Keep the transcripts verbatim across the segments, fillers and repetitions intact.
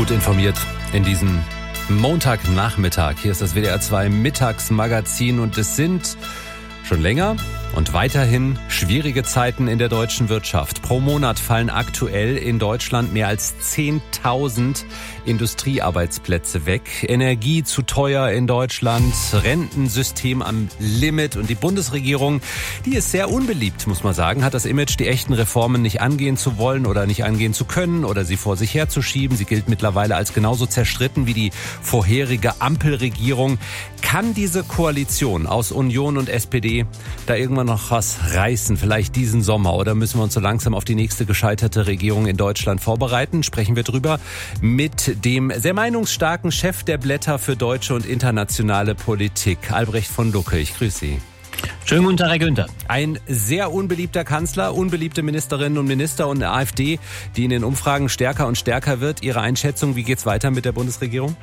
Gut informiert in diesem Montagnachmittag. Hier ist das W D R zwei Mittagsmagazin und es sind schon länger und weiterhin schwierige Zeiten in der deutschen Wirtschaft. Pro Monat fallen aktuell in Deutschland mehr als zehntausend Industriearbeitsplätze weg. Energie zu teuer in Deutschland, Rentensystem am Limit und die Bundesregierung, die ist sehr unbeliebt, muss man sagen, hat das Image, die echten Reformen nicht angehen zu wollen oder nicht angehen zu können oder sie vor sich herzuschieben. Sie gilt mittlerweile als genauso zerstritten wie die vorherige Ampelregierung. Kann diese Koalition aus Union und S P D da irgendwann noch was reißen, vielleicht diesen Sommer, oder müssen wir uns so langsam auf die nächste gescheiterte Regierung in Deutschland vorbereiten? Sprechen wir drüber mit dem sehr meinungsstarken Chef der Blätter für deutsche und internationale Politik, Albrecht von Lucke. Ich grüße Sie. Schönen guten Tag, Herr Günther. Ein sehr unbeliebter Kanzler, unbeliebte Ministerinnen und Minister und eine AfD, die in den Umfragen stärker und stärker wird. Ihre Einschätzung, wie geht's weiter mit der Bundesregierung?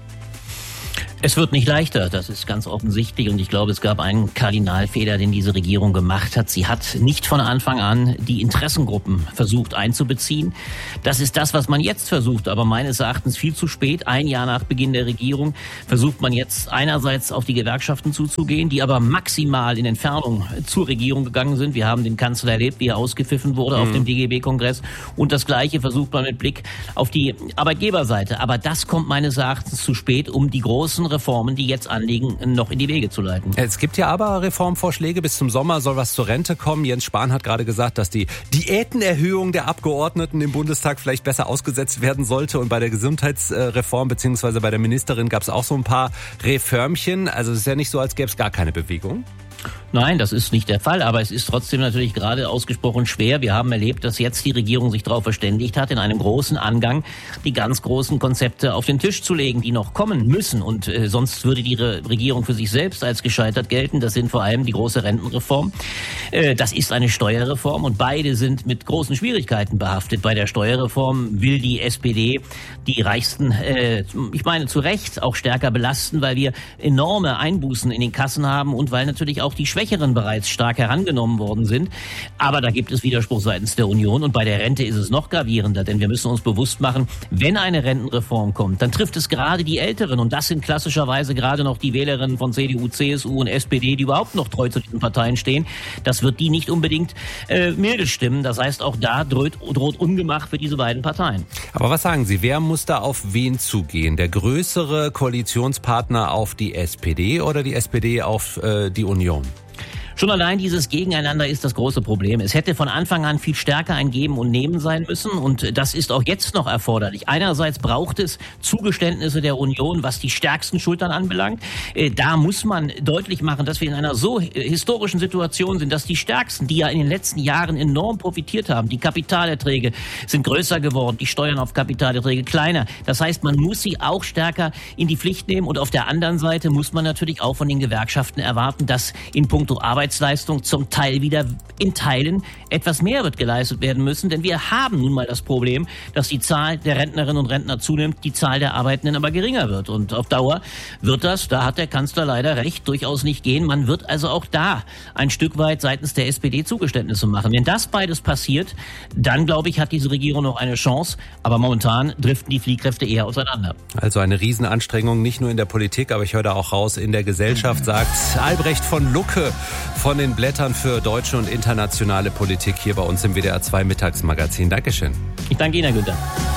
Es wird nicht leichter, das ist ganz offensichtlich, und ich glaube, es gab einen Kardinalfehler, den diese Regierung gemacht hat. Sie hat nicht von Anfang an die Interessengruppen versucht einzubeziehen. Das ist das, was man jetzt versucht, aber meines Erachtens viel zu spät. Ein Jahr nach Beginn der Regierung versucht man jetzt einerseits auf die Gewerkschaften zuzugehen, die aber maximal in Entfernung zur Regierung gegangen sind. Wir haben den Kanzler erlebt, wie er ausgepfiffen wurde mhm. auf dem D G B-Kongress, und das Gleiche versucht man mit Blick auf die Arbeitgeberseite. Aber das kommt meines Erachtens zu spät, um die großen Reformen, die jetzt anliegen, noch in die Wege zu leiten. Es gibt ja aber Reformvorschläge. Bis zum Sommer soll was zur Rente kommen. Jens Spahn hat gerade gesagt, dass die Diätenerhöhung der Abgeordneten im Bundestag vielleicht besser ausgesetzt werden sollte. Und bei der Gesundheitsreform bzw. bei der Ministerin gab es auch so ein paar Reformchen. Also es ist ja nicht so, als gäbe es gar keine Bewegung. Nein, das ist nicht der Fall, aber es ist trotzdem natürlich gerade ausgesprochen schwer. Wir haben erlebt, dass jetzt die Regierung sich darauf verständigt hat, in einem großen Angang die ganz großen Konzepte auf den Tisch zu legen, die noch kommen müssen. Und äh, sonst würde die Re- Regierung für sich selbst als gescheitert gelten. Das sind vor allem die große Rentenreform. Äh, das ist eine Steuerreform und beide sind mit großen Schwierigkeiten behaftet. Bei der Steuerreform will die S P D die Reichsten, äh, ich meine zu Recht, auch stärker belasten, weil wir enorme Einbußen in den Kassen haben und weil natürlich auch die Schwächeren bereits stark herangenommen worden sind. Aber da gibt es Widerspruch seitens der Union, und bei der Rente ist es noch gravierender, denn wir müssen uns bewusst machen, wenn eine Rentenreform kommt, dann trifft es gerade die Älteren, und das sind klassischerweise gerade noch die Wählerinnen von C D U, C S U und S P D, die überhaupt noch treu zu diesen Parteien stehen. Das wird die nicht unbedingt äh, milde stimmen. Das heißt, auch da droht, droht Ungemach für diese beiden Parteien. Aber was sagen Sie, wer muss da auf wen zugehen? Der größere Koalitionspartner auf die S P D oder die S P D auf äh, die Union? Schon allein dieses Gegeneinander ist das große Problem. Es hätte von Anfang an viel stärker ein Geben und Nehmen sein müssen, und das ist auch jetzt noch erforderlich. Einerseits braucht es Zugeständnisse der Union, was die stärksten Schultern anbelangt. Da muss man deutlich machen, dass wir in einer so historischen Situation sind, dass die Stärksten, die ja in den letzten Jahren enorm profitiert haben, die Kapitalerträge sind größer geworden, die Steuern auf Kapitalerträge kleiner. Das heißt, man muss sie auch stärker in die Pflicht nehmen, und auf der anderen Seite muss man natürlich auch von den Gewerkschaften erwarten, dass in puncto Arbeit Arbeitsleistung zum Teil wieder in Teilen etwas mehr wird geleistet werden müssen, denn wir haben nun mal das Problem, dass die Zahl der Rentnerinnen und Rentner zunimmt, die Zahl der Arbeitenden aber geringer wird, und auf Dauer wird das, da hat der Kanzler leider recht, durchaus nicht gehen. Man wird also auch da ein Stück weit seitens der S P D Zugeständnisse machen. Wenn das beides passiert, dann glaube ich, hat diese Regierung noch eine Chance, aber momentan driften die Fliehkräfte eher auseinander. Also eine Riesenanstrengung, nicht nur in der Politik, aber ich höre da auch raus, in der Gesellschaft, sagt Albrecht von Lucke von den Blättern für deutsche und internationale Politik hier bei uns im W D R zwei Mittagsmagazin. Dankeschön. Ich danke Ihnen, Herr Günther.